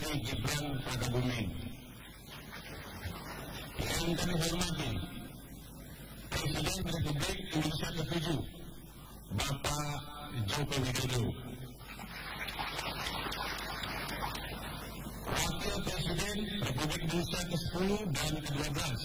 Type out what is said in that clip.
Putri Gibran Rakabuming. Yang kami hormati Presiden Republik Indonesia ke-7 Bapak Joko Widodo, Wakil Presiden Republik Indonesia ke-10 dan ke-12